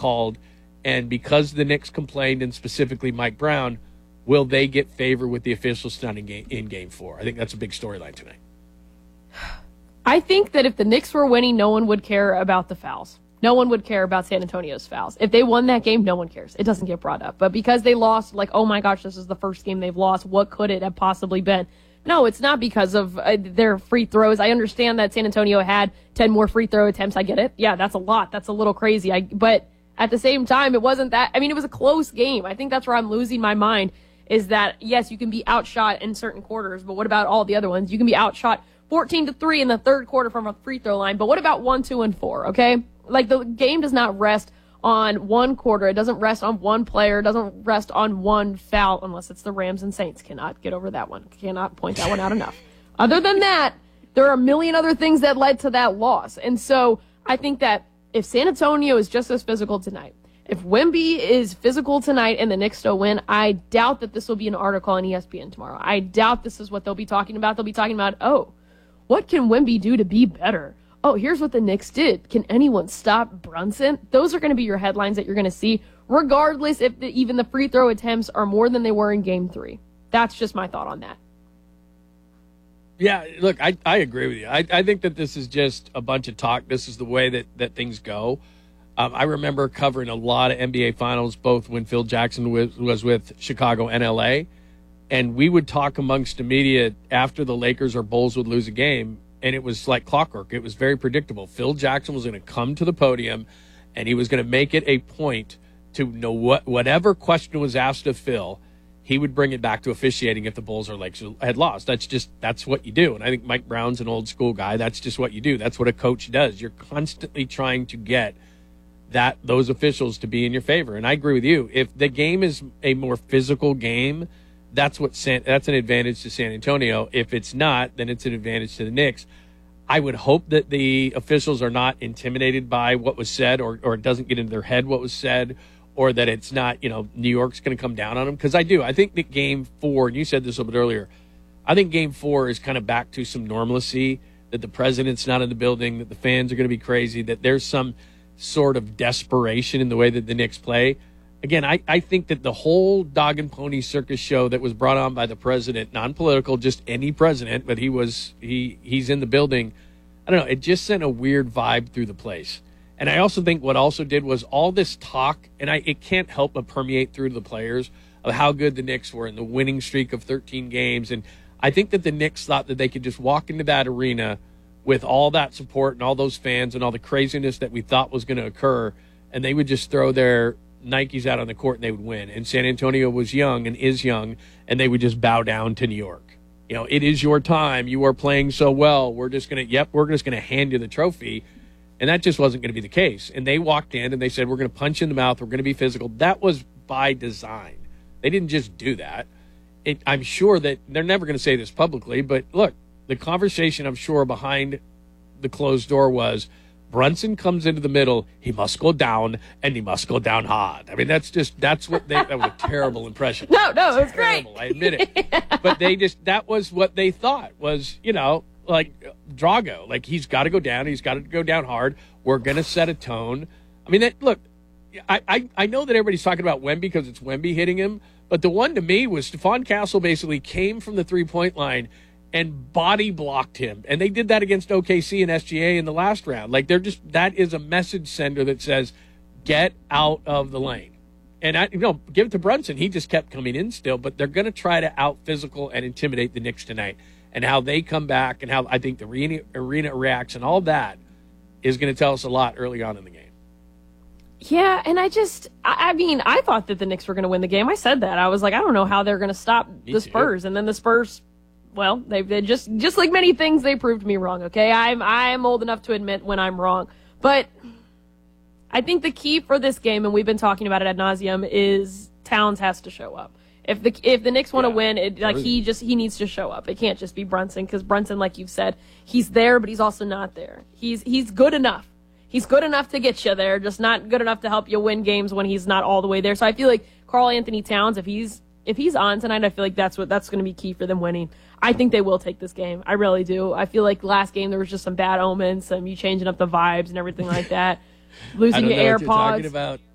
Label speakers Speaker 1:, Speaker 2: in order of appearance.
Speaker 1: called, and because the Knicks complained, and specifically Mike Brown, will they get favor with the officials tonight in Game 4? I think that's a big storyline tonight.
Speaker 2: I think that if the Knicks were winning, no one would care about the fouls. No one would care about San Antonio's fouls. If they won that game, no one cares. It doesn't get brought up. But because they lost, like, oh my gosh, this is the first game they've lost. What could it have possibly been? No, it's not because of their free throws. I understand that San Antonio had 10 more free throw attempts. I get it. Yeah, that's a lot. That's a little crazy. But at the same time, it wasn't that. I mean, it was a close game. I think that's where I'm losing my mind, is that, yes, you can be outshot in certain quarters, but what about all the other ones? You can be outshot 14-3 in the third quarter from a free throw line, but what about 1, 2, and 4, okay? Like, the game does not rest on one quarter. It doesn't rest on one player. It doesn't rest on one foul, unless it's the Rams and Saints. Cannot get over that one. Cannot point that one out enough. Other than that, there are a million other things that led to that loss. And so I think that if San Antonio is just as physical tonight, if Wemby is physical tonight and the Knicks still win, I doubt that this will be an article on ESPN tomorrow. I doubt this is what they'll be talking about. They'll be talking about, oh, what can Wemby do to be better? Oh, here's what the Knicks did. Can anyone stop Brunson? Those are going to be your headlines that you're going to see, regardless if even the free throw attempts are more than they were in Game 3. That's just my thought on that.
Speaker 1: Yeah, look, I agree with you. I think that this is just a bunch of talk. This is the way that things go. I remember covering a lot of NBA Finals, both when Phil Jackson was with Chicago and LA, and we would talk amongst the media after the Lakers or Bulls would lose a game, and it was like clockwork. It was very predictable. Phil Jackson was going to come to the podium, and he was going to make it a point to know whatever question was asked of Phil, he would bring it back to officiating if the Bulls or Lakers had lost. That's what you do. And I think Mike Brown's an old school guy. That's just what you do. That's what a coach does. You're constantly trying to get those officials to be in your favor. And I agree with you. If the game is a more physical game, that's an advantage to San Antonio. If it's not, then it's an advantage to the Knicks. I would hope that the officials are not intimidated by what was said, or it doesn't get into their head what was said, or that it's not, New York's going to come down on them. Because I think that Game 4, and you said this a little bit earlier, I think Game 4 is kind of back to some normalcy, that the president's not in the building, that the fans are going to be crazy, that there's some sort of desperation in the way that the Knicks play. Again, I think that the whole dog and pony circus show that was brought on by the president, non-political, just any president, but he's in the building, I don't know, it just sent a weird vibe through the place. And I also think what also did was all this talk, and it can't help but permeate through to the players, of how good the Knicks were in the winning streak of 13 games. And I think that the Knicks thought that they could just walk into that arena with all that support and all those fans and all the craziness that we thought was going to occur, and they would just throw their Nikes out on the court and they would win. And San Antonio was young and is young, and they would just bow down to New York. It is your time. You are playing so well. We're just going to hand you the trophy. And that just wasn't going to be the case. And they walked in and they said, we're going to punch you in the mouth. We're going to be physical. That was by design. They didn't just do that. I'm sure that they're never going to say this publicly, but look, the conversation I'm sure behind the closed door was, Brunson comes into the middle, he must go down, and he must go down hard. I mean, that was a terrible impression.
Speaker 2: No, it was great.
Speaker 1: I admit it. But that was what they thought was, like Drago, like he's got to go down. He's got to go down hard. We're going to set a tone. I mean, look, I know that everybody's talking about Wemby because it's Wemby hitting him, but the one to me was Stephon Castle basically came from the 3-point line and body blocked him. And they did that against OKC and SGA in the last round. Like that is a message sender that says, get out of the lane. And give it to Brunson. He just kept coming in still, but they're going to try to out physical and intimidate the Knicks tonight. And how they come back and how I think the arena reacts and all that is going to tell us a lot early on in the game.
Speaker 2: Yeah, and I thought that the Knicks were going to win the game. I said that. I was like, I don't know how they're going to stop the Spurs. And then the Spurs, well, they just like many things, they proved me wrong, okay? I'm old enough to admit when I'm wrong. But I think the key for this game, and we've been talking about it ad nauseum, is Towns has to show up. If the Knicks want to win, he needs to show up. It can't just be Brunson, because Brunson, like you've said, he's there, but he's also not there. He's good enough. He's good enough to get you there, just not good enough to help you win games when he's not all the way there. So I feel like Karl-Anthony Towns, if he's on tonight, I feel like that's going to be key for them winning. I think they will take this game. I really do. I feel like last game there was just some bad omens, you changing up the vibes and everything like that. Losing your AirPods.